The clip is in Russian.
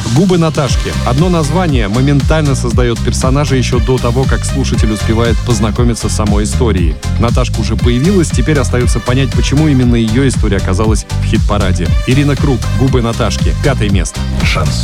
«Губы Наташки». Одно название моментально создает персонажа еще до того, как слушатель успевает познакомиться с самой историей. Наташка уже появилась, теперь остается понять, почему именно ее история оказалась в хит-параде. Ирина Круг, «Губы Наташки», 5 место. Шансон.